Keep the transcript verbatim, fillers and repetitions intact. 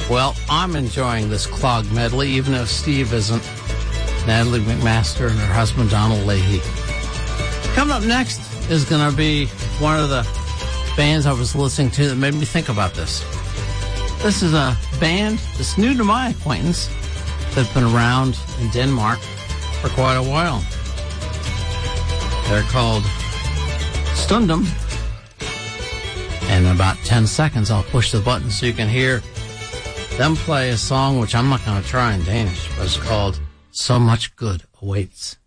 Well, I'm enjoying this clog medley, even if Steve isn't. Natalie McMaster and her husband, Donald Leahy. Coming up next is going to be one of the bands I was listening to that made me think about this. This is a band that's new to my acquaintance that's been around in Denmark for quite a while. They're called Stundum. And in about ten seconds, I'll push the button so you can hear them play a song which I'm not going to try in Danish, but it's called So Much Good Awaits.